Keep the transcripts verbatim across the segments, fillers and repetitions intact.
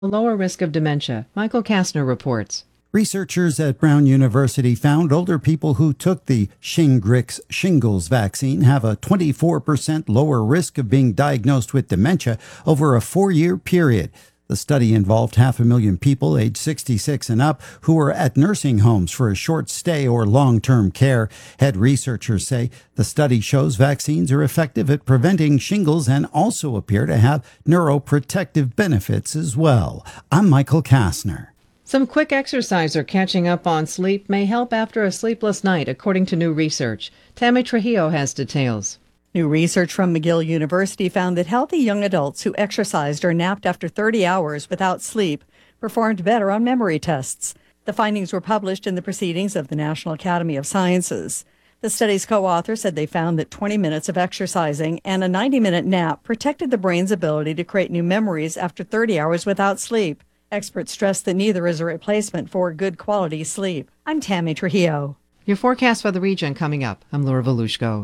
A lower risk of dementia. Michael Kastner reports. Researchers at Brown University found older people who took the Shingrix shingles vaccine have a twenty-four percent lower risk of being diagnosed with dementia over a four-year period. The study involved half a million people aged sixty-six and up who were at nursing homes for a short stay or long-term care. Head researchers say the study shows vaccines are effective at preventing shingles and also appear to have neuroprotective benefits as well. I'm Michael Kastner. Some quick exercise or catching up on sleep may help after a sleepless night, according to new research. Tammy Trujillo has details. New research from McGill University found that healthy young adults who exercised or napped after thirty hours without sleep performed better on memory tests. The findings were published in the Proceedings of the National Academy of Sciences. The study's co-author said they found that twenty minutes of exercising and a ninety-minute nap protected the brain's ability to create new memories after thirty hours without sleep. Experts stress that neither is a replacement for good quality sleep. I'm Tammy Trujillo. Your forecast for the region coming up. I'm Laura Volushko.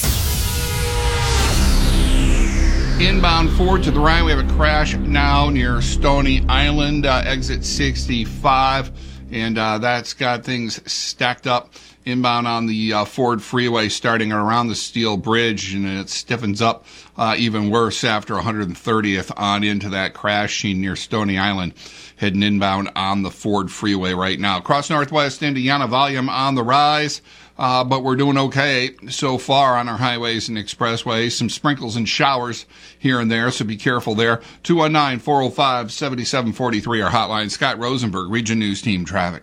Inbound forward to the right, we have a crash now near Stony Island, uh, exit sixty-five, and uh, that's got things stacked up inbound on the uh, Ford Freeway starting around the Steel Bridge, and it stiffens up uh, even worse after one hundred thirtieth on into that crash scene near Stony Island, heading inbound on the Ford Freeway right now. Across Northwest Indiana, volume on the rise. Uh, but we're doing okay so far on our highways and expressways. Some sprinkles and showers here and there, so be careful there. two one nine, four oh five, seven seven four three, our hotline. Scott Rosenberg, Region News Team Traffic.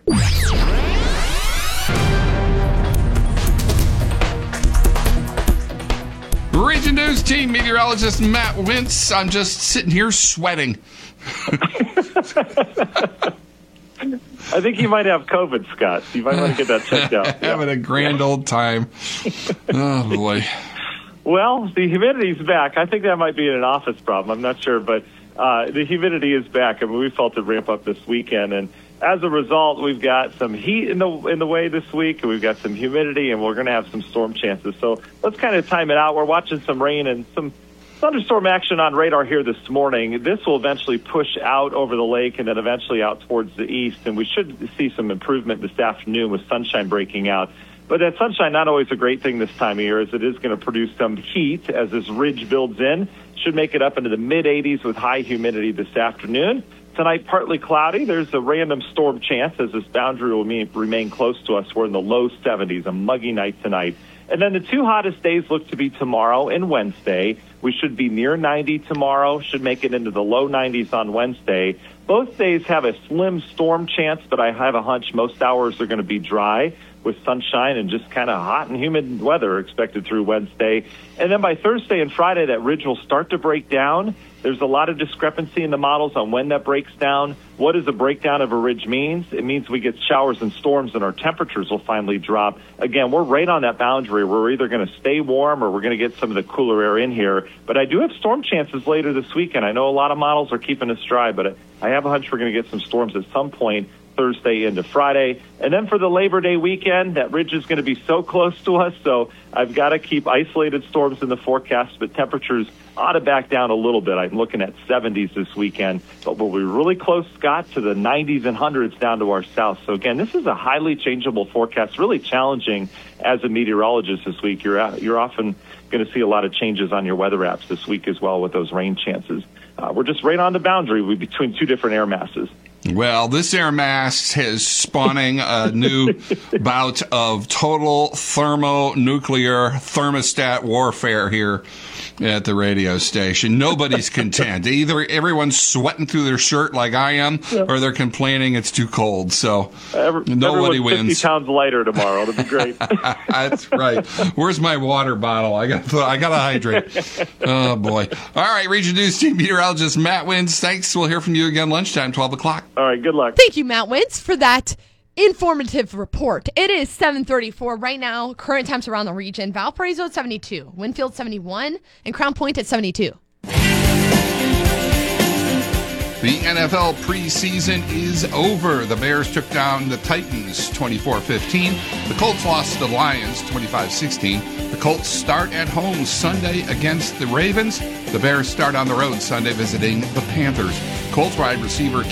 Region News Team meteorologist Matt Wintz. I'm just sitting here sweating. I think you might have COVID, Scott. You might want to get that checked out. Having a grand old time. Oh, boy. Well, the humidity's back. I think that might be an office problem. I'm not sure, but uh, the humidity is back. I mean, we felt it ramp up this weekend, and as a result, we've got some heat in the in the way this week, and we've got some humidity, and we're going to have some storm chances. So let's kind of time it out. We're watching some rain and some thunderstorm action on radar here this morning. This will eventually push out over the lake and then eventually out towards the east, and we should see some improvement this afternoon with sunshine breaking out. But that sunshine, not always a great thing this time of year, as it is going to produce some heat as this ridge builds in. Should make it up into the mid eighties with high humidity this afternoon. Tonight, partly cloudy. There's a random storm chance as this boundary will mean, remain close to us. We're in the low seventies, a muggy night tonight. And then the two hottest days look to be tomorrow and Wednesday. We should be near ninety tomorrow, should make it into the low nineties on Wednesday. Both days have a slim storm chance, but I have a hunch most hours are going to be dry with sunshine and just kind of hot and humid weather expected through Wednesday. And then by Thursday and Friday, that ridge will start to break down. There's a lot of discrepancy in the models on when that breaks down. What does a breakdown of a ridge means? It means we get showers and storms and our temperatures will finally drop. Again, we're right on that boundary. We're either going to stay warm or we're going to get some of the cooler air in here. But I do have storm chances later this weekend. I know a lot of models are keeping us dry, but I have a hunch we're going to get some storms at some point Thursday into Friday. And then for the Labor Day weekend, that ridge is going to be so close to us, so I've got to keep isolated storms in the forecast, but temperatures ought to back down a little bit. I'm looking at seventies this weekend, but we'll be really close, Scott, to the nineties and hundreds down to our south. So again, this is a highly changeable forecast, really challenging as a meteorologist this week. You're you're often going to see a lot of changes on your weather apps this week as well with those rain chances. Uh, we're just right on the boundary between two different air masses. Well, this air mass is spawning a new bout of total thermonuclear thermostat warfare here at the radio station. Nobody's content. Either everyone's sweating through their shirt like I am, yeah. or they're complaining it's too cold. So Every, nobody wins. fifty pounds lighter tomorrow. It'll be great. That's right. Where's my water bottle? I got I got to hydrate. Oh, boy. All right, Region News Team meteorologist Matt Wintz. Thanks. We'll hear from you again lunchtime, twelve o'clock. All right, good luck. Thank you, Matt Wintz, for that informative report. It is seven thirty-four right now. Current temps around the region. Valparaiso at seventy-two, Winfield seventy-one, and Crown Point at seventy-two. The N F L preseason is over. The Bears took down the Titans twenty-four fifteen. The Colts lost to the Lions twenty-five sixteen. The Colts start at home Sunday against the Ravens. The Bears start on the road Sunday visiting the Panthers. Colts wide receiver